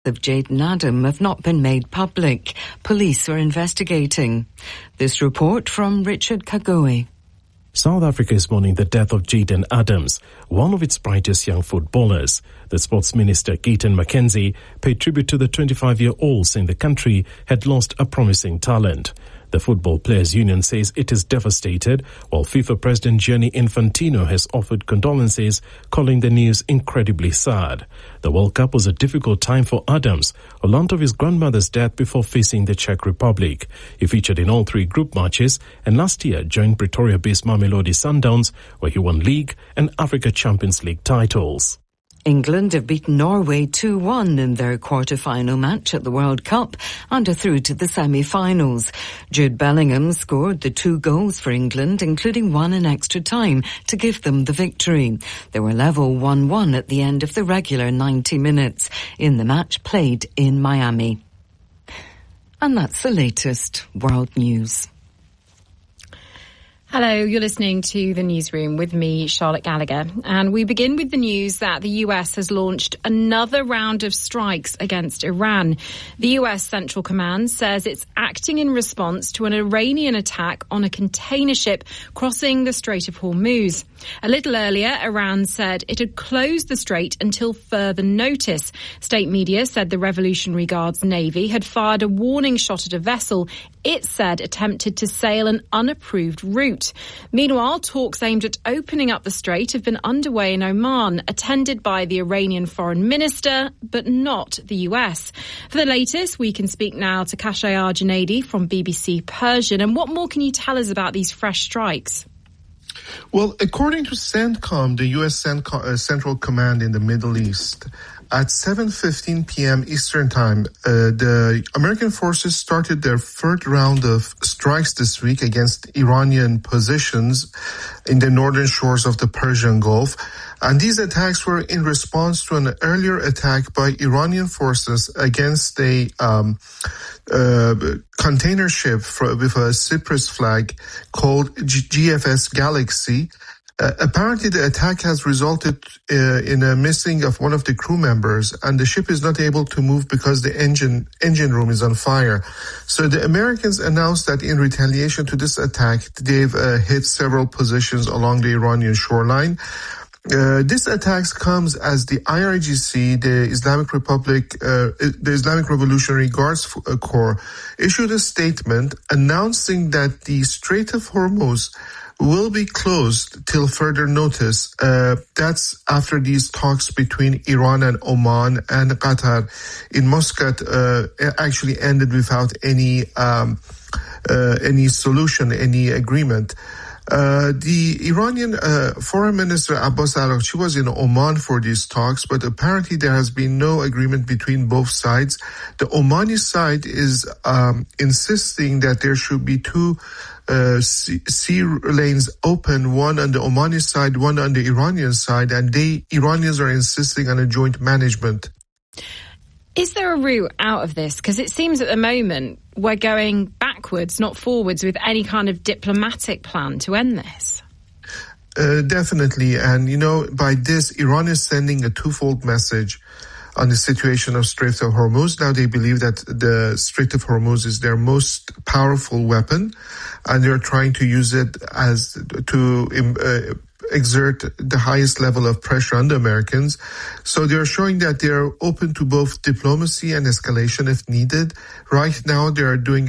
of Jayden Adam have not been made public. Police are investigating. This report from Richard Kagoe. South Africa is mourning the death of Jayden Adams, one of its brightest young footballers. The sports minister, Keaton McKenzie, paid tribute to the 25-year-old, saying the country had lost a promising talent. The Football Players Union says it is devastated, while FIFA President Gianni Infantino has offered condolences, calling the news incredibly sad. The World Cup was a difficult time for Adams, who learnt of his grandmother's death before facing the Czech Republic. He featured in all three group matches and last year joined Pretoria-based Mamelodi Sundowns, where he won League and Africa Champions League titles. England have beaten Norway 2-1 in their quarter-final match at the World Cup and are through to the semi-finals. Jude Bellingham scored the 2 goals for England, including one in extra time, to give them the victory. They were level 1-1 at the end of the regular 90 minutes in the match played in Miami. And that's the latest world news. Hello, you're listening to The Newsroom with me, Charlotte Gallagher. And we begin with the news that the US has launched another round of strikes against Iran. The US Central Command says it's acting in response to an Iranian attack on a container ship crossing the Strait of Hormuz. A little earlier, Iran said it had closed the strait until further notice. State media said the Revolutionary Guards Navy had fired a warning shot at a vessel it said attempted to sail an unapproved route. Meanwhile, talks aimed at opening up the strait have been underway in Oman, attended by the Iranian foreign minister, but not the US. For the latest, we can speak now to Kashayar Junaidi from BBC Persian. And what more can you tell us about these fresh strikes? Well, according to CENTCOM, the U.S. Central Command in the Middle East, at 7:15 p.m. Eastern Time, the American forces started their third round of strikes this week against Iranian positions in the northern shores of the Persian Gulf. And these attacks were in response to an earlier attack by Iranian forces against a container ship with a Cyprus flag called GFS Galaxy. Apparently, the attack has resulted in a missing of one of the crew members, and the ship is not able to move because the engine room is on fire. So the Americans announced that in retaliation to this attack, they've hit several positions along the Iranian shoreline. This attack comes as the IRGC, the Islamic Revolutionary Guards Corps, issued a statement announcing that the Strait of Hormuz will be closed till further notice. That's after these talks between Iran and Oman and Qatar in Muscat actually ended without any solution, any agreement. The Iranian Foreign Minister Abbas Araghchi was in Oman for these talks, but apparently there has been no agreement between both sides. The Omani side is insisting that there should be two sea lanes open, one on the Omani side, one on the Iranian side, and Iranians are insisting on a joint management. Is there a route out of this? Because it seems at the moment we're going backwards, not forwards, with any kind of diplomatic plan to end this. Definitely. And, by this, Iran is sending a twofold message on the situation of Strait of Hormuz. Now they believe that the Strait of Hormuz is their most powerful weapon, and they're trying to use it to exert the highest level of pressure on the Americans. So they're showing that they're open to both diplomacy and escalation if needed. Right now, they're trying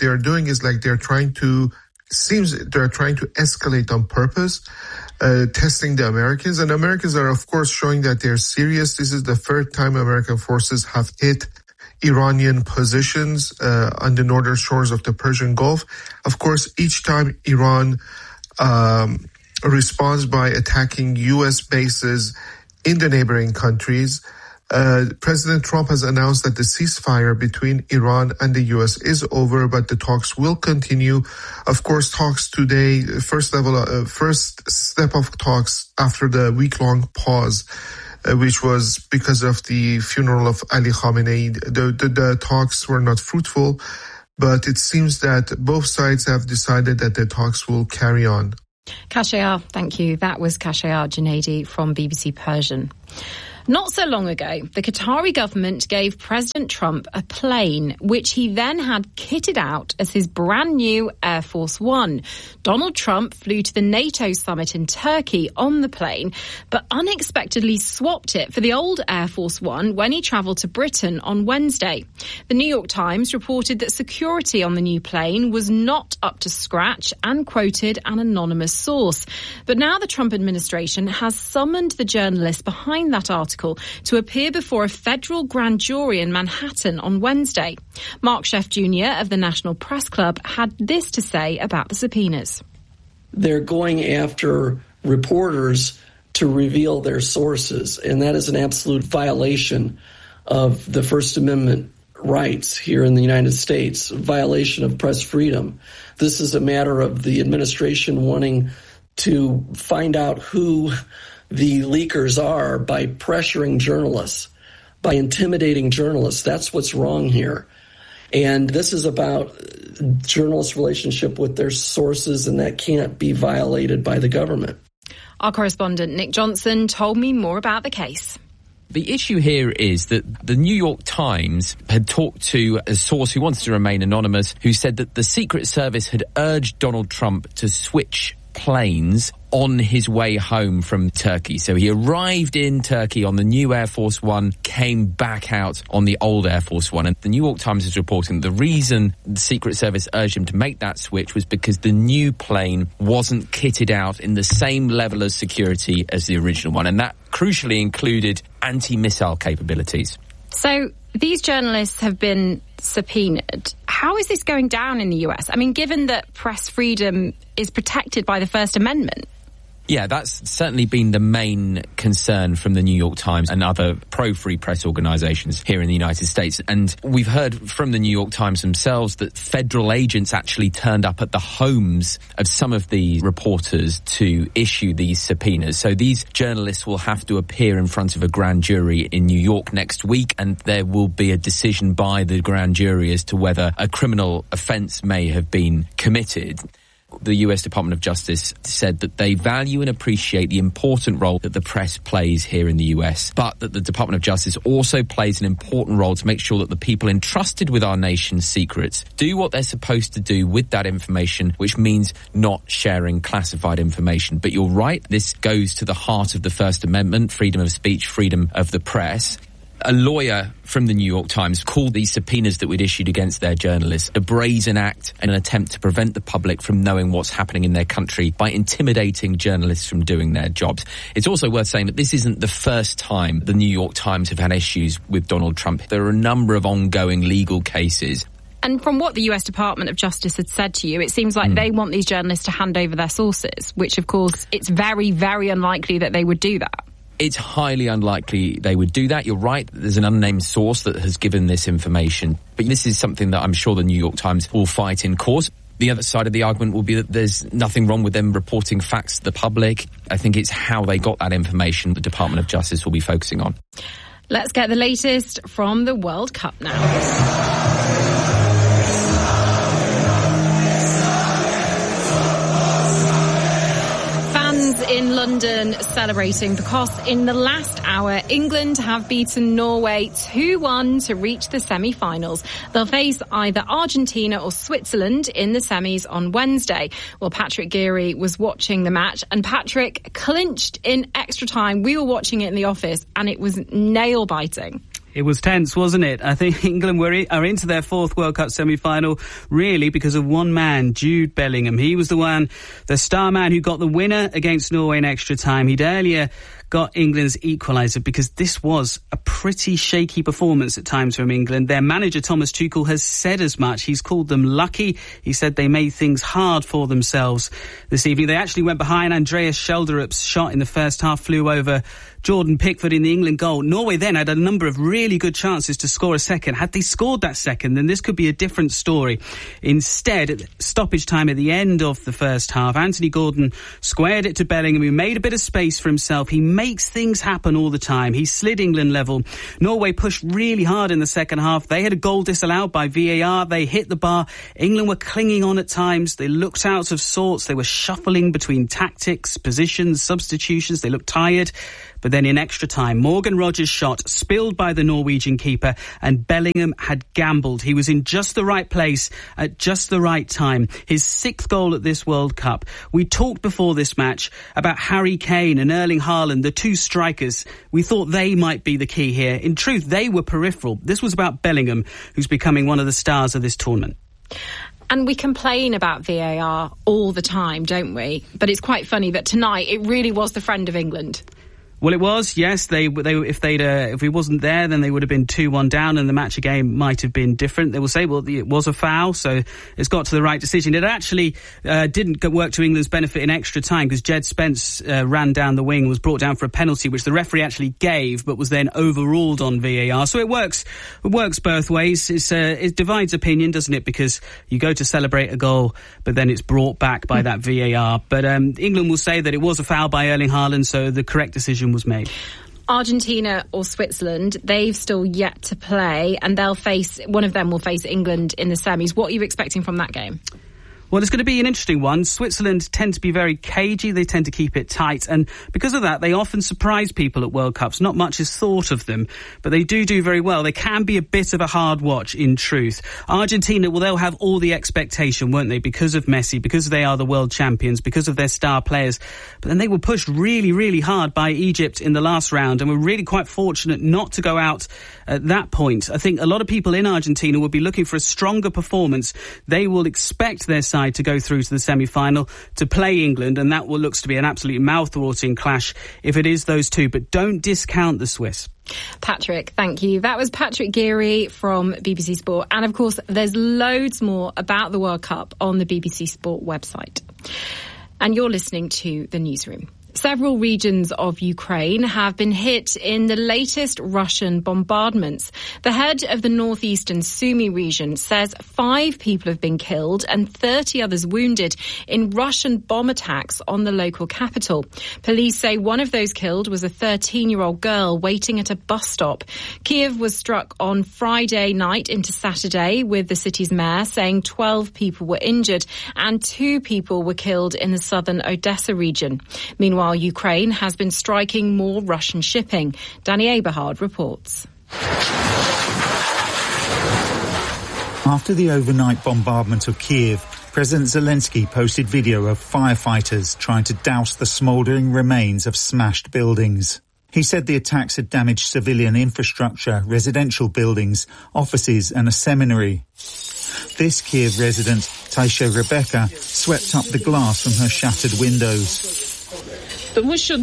to escalate on purpose, testing the Americans. And Americans are, of course, showing that they're serious. This is the third time American forces have hit Iranian positions on the northern shores of the Persian Gulf. Of course, each time Iran responds by attacking U.S. bases in the neighboring countries. President Trump has announced that the ceasefire between Iran and the U.S. is over, but the talks will continue. Of course, talks today, first step of talks after the week-long pause, which was because of the funeral of Ali Khamenei. The talks were not fruitful, but it seems that both sides have decided that the talks will carry on. Kashayar, thank you. That was Kashayar Junaidi from BBC Persian. Not so long ago, the Qatari government gave President Trump a plane, which he then had kitted out as his brand new Air Force One. Donald Trump flew to the NATO summit in Turkey on the plane, but unexpectedly swapped it for the old Air Force One when he travelled to Britain on Wednesday. The New York Times reported that security on the new plane was not up to scratch and quoted an anonymous source. But now the Trump administration has summoned the journalist behind that article to appear before a federal grand jury in Manhattan on Wednesday. Mark Sheff Jr. of the National Press Club had this to say about the subpoenas. They're going after reporters to reveal their sources, and that is an absolute violation of the First Amendment rights here in the United States, a violation of press freedom. This is a matter of the administration wanting to find out who the leakers are by pressuring journalists, by intimidating journalists. That's what's wrong here. And this is about journalists' relationship with their sources, and that can't be violated by the government. Our correspondent Nick Johnson told me more about the case. The issue here is that the New York Times had talked to a source who wanted to remain anonymous, who said that the Secret Service had urged Donald Trump to switch planes on his way home from Turkey. So he arrived in Turkey on the new Air Force One, came back out on the old Air Force One. And the New York Times is reporting the reason the Secret Service urged him to make that switch was because the new plane wasn't kitted out in the same level of security as the original one. And that crucially included anti-missile capabilities. So these journalists have been subpoenaed. How is this going down in the US? I mean, given that press freedom is protected by the First Amendment. Yeah, that's certainly been the main concern from the New York Times and other pro-free press organisations here in the United States. And we've heard from the New York Times themselves that federal agents actually turned up at the homes of some of the reporters to issue these subpoenas. So these journalists will have to appear in front of a grand jury in New York next week, and there will be a decision by the grand jury as to whether a criminal offence may have been committed. The US Department of Justice said that they value and appreciate the important role that the press plays here in the US, but that the Department of Justice also plays an important role to make sure that the people entrusted with our nation's secrets do what they're supposed to do with that information, which means not sharing classified information. But you're right, this goes to the heart of the First Amendment, freedom of speech, freedom of the press. A lawyer from the New York Times called these subpoenas that we'd issued against their journalists a brazen act and an attempt to prevent the public from knowing what's happening in their country by intimidating journalists from doing their jobs. It's also worth saying that this isn't the first time the New York Times have had issues with Donald Trump. There are a number of ongoing legal cases. And from what the US Department of Justice had said to you, it seems like they want these journalists to hand over their sources, which, of course, it's very, very unlikely that they would do that. It's highly unlikely they would do that. You're right. There's an unnamed source that has given this information. But this is something that I'm sure the New York Times will fight in court. The other side of the argument will be that there's nothing wrong with them reporting facts to the public. I think it's how they got that information the Department of Justice will be focusing on. Let's get the latest from the World Cup now. In London celebrating because in the last hour, England have beaten Norway 2-1 to reach the semi-finals. They'll face either Argentina or Switzerland in the semis on Wednesday. Well, Patrick Geary was watching the match, and Patrick clinched in extra time. We were watching it in the office, and it was nail-biting. It was tense, wasn't it? I think England are into their fourth World Cup semi-final, really because of one man, Jude Bellingham. He was the star man who got the winner against Norway in extra time. He'd earlier got England's equaliser because this was a pretty shaky performance at times from England. Their manager, Thomas Tuchel, has said as much. He's called them lucky. He said they made things hard for themselves this evening. They actually went behind. Andreas Schjelderup's shot in the first half flew over Jordan Pickford in the England goal. Norway then had a number of really good chances to score a second. Had they scored that second, then this could be a different story. Instead, at stoppage time at the end of the first half, Anthony Gordon squared it to Bellingham, who made a bit of space for himself. He makes things happen all the time. He slid England level. Norway pushed really hard in the second half. They had a goal disallowed by VAR. They hit the bar. England were clinging on at times. They looked out of sorts. They were shuffling between tactics, positions, substitutions. They looked tired. But then in extra time, Morgan Rogers' shot spilled by the Norwegian keeper, and Bellingham had gambled. He was in just the right place at just the right time. His 6th goal at this World Cup. We talked before this match about Harry Kane and Erling Haaland, the 2 strikers. We thought they might be the key here. In truth, they were peripheral. This was about Bellingham, who's becoming one of the stars of this tournament. And we complain about VAR all the time, don't we? But it's quite funny that tonight it really was the friend of England. Well, it was, yes. If we wasn't there, then they would have been 2-1 down, and the match game might have been different. They will say, well, it was a foul, so it's got to the right decision. It actually didn't work to England's benefit in extra time, because Jed Spence ran down the wing, was brought down for a penalty, which the referee actually gave, but was then overruled on VAR. So it works both ways. It divides opinion, doesn't it? Because you go to celebrate a goal, but then it's brought back by that VAR. But England will say that it was a foul by Erling Haaland, so the correct decision was made. Argentina or Switzerland, they've still yet to play, and one of them will face England in the semis. What are you expecting from that game? Well, it's going to be an interesting one. Switzerland tend to be very cagey. They tend to keep it tight. And because of that, they often surprise people at World Cups. Not much is thought of them, but they do very well. They can be a bit of a hard watch, in truth. Argentina, well, they'll have all the expectation, won't they? Because of Messi, because they are the world champions, because of their star players. But then they were pushed really, really hard by Egypt in the last round, and were really quite fortunate not to go out at that point. I think a lot of people in Argentina will be looking for a stronger performance. They will expect their side to go through to the semi-final to play England, and that looks to be an absolute mouth-watering clash if it is those two. But don't discount the Swiss. Patrick, thank you. That was Patrick Geary from BBC Sport. And of course, there's loads more about the World Cup on the BBC Sport website. And you're listening to The Newsroom. Several regions of Ukraine have been hit in the latest Russian bombardments. The head of the northeastern Sumy region says 5 people have been killed and 30 others wounded in Russian bomb attacks on the local capital. Police say one of those killed was a 13-year-old girl waiting at a bus stop. Kiev was struck on Friday night into Saturday, with the city's mayor saying 12 people were injured and 2 people were killed in the southern Odessa region. Meanwhile, Ukraine has been striking more Russian shipping. Danny Eberhard reports. After the overnight bombardment of Kiev, President Zelensky posted video of firefighters trying to douse the smouldering remains of smashed buildings. He said the attacks had damaged civilian infrastructure, residential buildings, offices and a seminary. This Kiev resident, Taisha Rebecca, swept up the glass from her shattered windows. The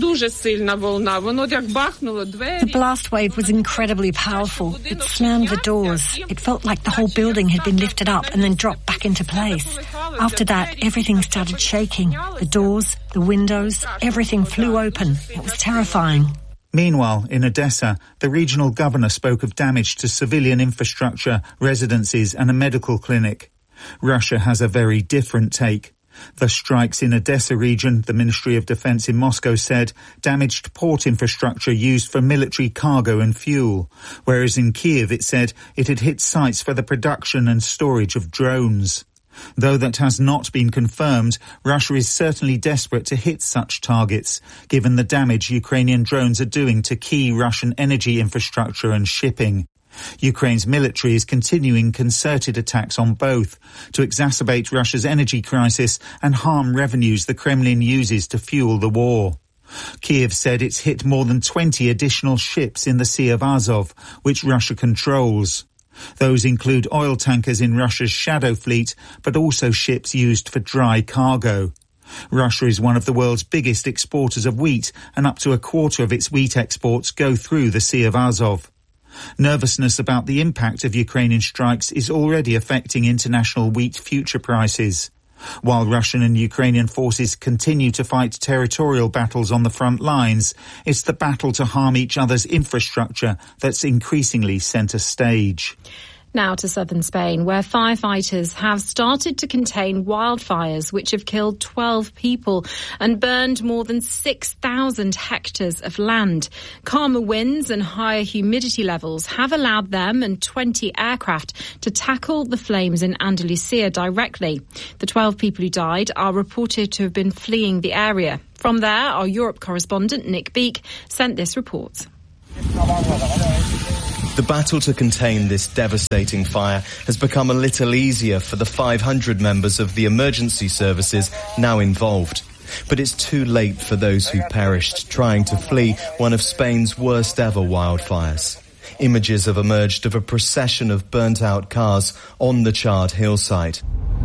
blast wave was incredibly powerful. It slammed the doors. It felt like the whole building had been lifted up and then dropped back into place. After that, everything started shaking. The doors, the windows, everything flew open. It was terrifying. Meanwhile, in Odessa, the regional governor spoke of damage to civilian infrastructure, residences and a medical clinic. Russia has a very different take. The strikes in Odessa region, the Ministry of Defense in Moscow said, damaged port infrastructure used for military cargo and fuel, whereas in Kiev it said it had hit sites for the production and storage of drones. Though that has not been confirmed, Russia is certainly desperate to hit such targets, given the damage Ukrainian drones are doing to key Russian energy infrastructure and shipping. Ukraine's military is continuing concerted attacks on both to exacerbate Russia's energy crisis and harm revenues the Kremlin uses to fuel the war. Kiev said it's hit more than 20 additional ships in the Sea of Azov, which Russia controls. Those include oil tankers in Russia's shadow fleet, but also ships used for dry cargo. Russia is one of the world's biggest exporters of wheat, and up to a quarter of its wheat exports go through the Sea of Azov. Nervousness about the impact of Ukrainian strikes is already affecting international wheat future prices. While Russian and Ukrainian forces continue to fight territorial battles on the front lines, it's the battle to harm each other's infrastructure that's increasingly centre stage. Now to southern Spain, where firefighters have started to contain wildfires which have killed 12 people and burned more than 6,000 hectares of land. Calmer winds and higher humidity levels have allowed them and 20 aircraft to tackle the flames in Andalusia directly. The 12 people who died are reported to have been fleeing the area. From there, our Europe correspondent Nick Beake sent this report. The battle to contain this devastating fire has become a little easier for the 500 members of the emergency services now involved. But it's too late for those who perished trying to flee one of Spain's worst ever wildfires. Images have emerged of a procession of burnt-out cars on the charred hillside.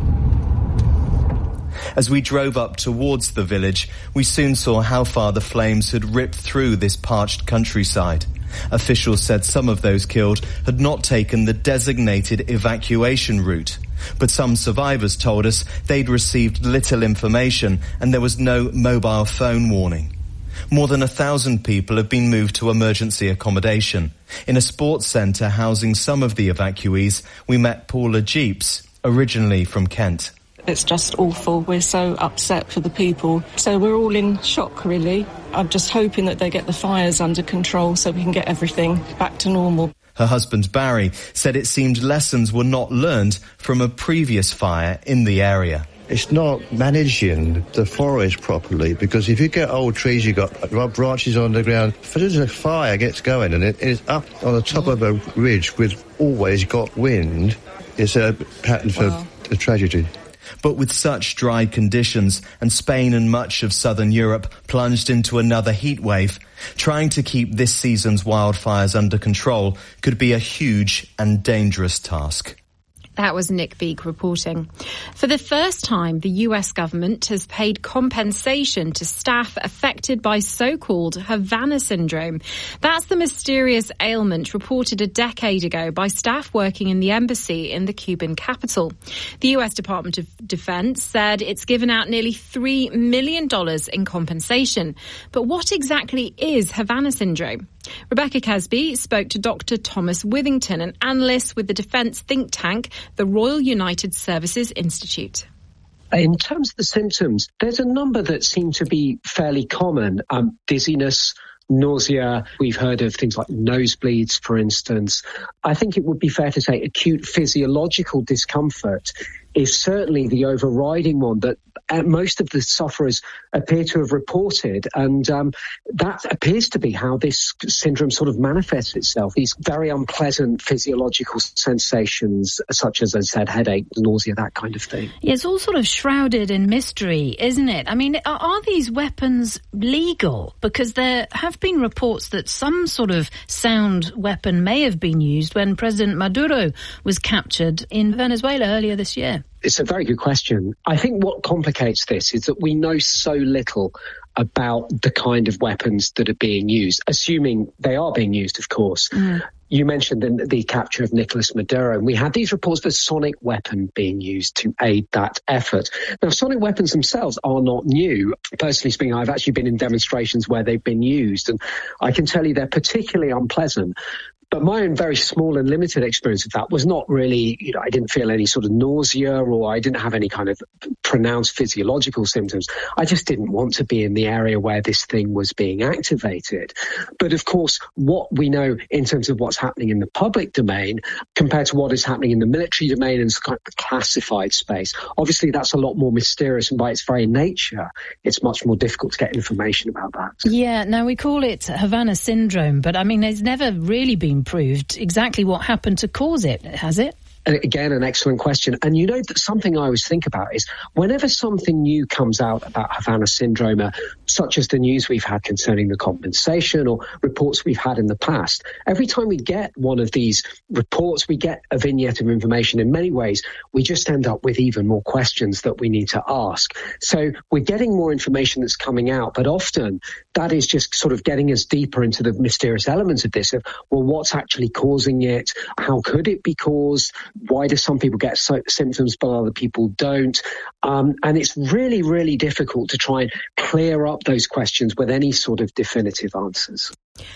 As we drove up towards the village, we soon saw how far the flames had ripped through this parched countryside. Officials said some of those killed had not taken the designated evacuation route. But some survivors told us they'd received little information and there was no mobile phone warning. More than 1,000 people have been moved to emergency accommodation. In a sports centre housing some of the evacuees, we met Paula Jeeps, originally from Kent. It's just awful. We're so upset for the people. So we're all in shock, really. I'm just hoping that they get the fires under control so we can get everything back to normal. Her husband Barry said it seemed lessons were not learned from a previous fire in the area. It's not managing the forest properly, because if you get old trees, you've got branches on the ground. If there's a fire gets going and it is up on the top of a ridge with always got wind, it's a pattern for a tragedy. But with such dry conditions and Spain and much of southern Europe plunged into another heat wave, trying to keep this season's wildfires under control could be a huge and dangerous task. That was Nick Beake reporting. For the first time, the US government has paid compensation to staff affected by so-called Havana syndrome. That's the mysterious ailment reported a decade ago by staff working in the embassy in the Cuban capital. The US Department of Defense said it's given out nearly $3 million in compensation. But what exactly is Havana syndrome? Rebecca Casby spoke to Dr. Thomas Withington, an analyst with the defence think tank, the Royal United Services Institute. In terms of the symptoms, there's a number that seem to be fairly common. Dizziness, nausea. We've heard of things like nosebleeds, for instance. I think it would be fair to say acute physiological discomfort is certainly the overriding one that most of the sufferers appear to have reported. And that appears to be how this syndrome sort of manifests itself. These very unpleasant physiological sensations, such as I said, headache, nausea, that kind of thing. Yeah, it's all sort of shrouded in mystery, isn't it? I mean, are these weapons legal? Because there have been reports that some sort of sound weapon may have been used when President Maduro was captured in Venezuela earlier this year. It's a very good question. I think what complicates this is that we know so little about the kind of weapons that are being used, assuming they are being used, of course. You mentioned the capture of Nicolas Maduro, and we had these reports of a sonic weapon being used to aid that effort. Now, sonic weapons themselves are not new. Personally speaking, I've actually been in demonstrations where they've been used, and I can tell you they're particularly unpleasant. But my own very small and limited experience of that was not really, I didn't feel any sort of nausea or I didn't have any kind of pronounced physiological symptoms. I just didn't want to be in the area where this thing was being activated. But of course, what we know in terms of what's happening in the public domain compared to what is happening in the military domain and kind of classified space, obviously that's a lot more mysterious, and by its very nature, it's much more difficult to get information about that. Yeah, now we call it Havana syndrome, but I mean, there's never really been proved exactly what happened to cause it, has it? Again, an excellent question. And you know, that something I always think about is whenever something new comes out about Havana syndrome, such as the news we've had concerning the compensation or reports we've had in the past, every time we get one of these reports, we get a vignette of information. In many ways, we just end up with even more questions that we need to ask. So we're getting more information that's coming out, but often that is just sort of getting us deeper into the mysterious elements of this, of, well, what's actually causing it? How could it be caused? Why do some people get symptoms but other people don't? And it's really, really difficult to try and clear up those questions with any sort of definitive answers.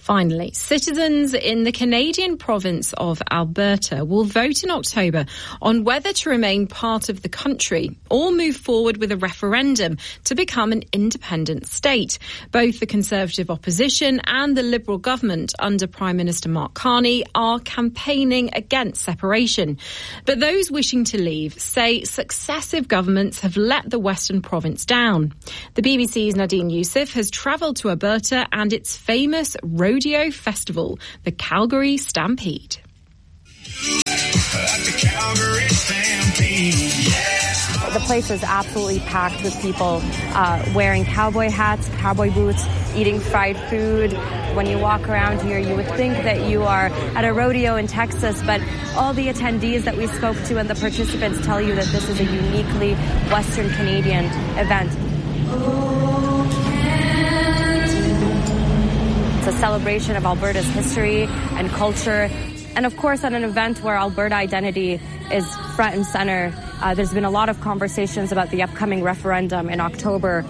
Finally, citizens in the Canadian province of Alberta will vote in October on whether to remain part of the country or move forward with a referendum to become an independent state. Both the Conservative opposition and the Liberal government under Prime Minister Mark Carney are campaigning against separation. But those wishing to leave say successive governments have let the Western province down. The BBC's Nadine Youssef has travelled to Alberta and its famous rodeo festival, the Calgary Stampede. The place is absolutely packed with people wearing cowboy hats, cowboy boots, eating fried food. When you walk around here, you would think that you are at a rodeo in Texas, but all the attendees that we spoke to and the participants tell you that this is a uniquely Western Canadian event. It's a celebration of Alberta's history and culture. And of course, at an event where Alberta identity is front and center, there's been a lot of conversations about the upcoming referendum in October.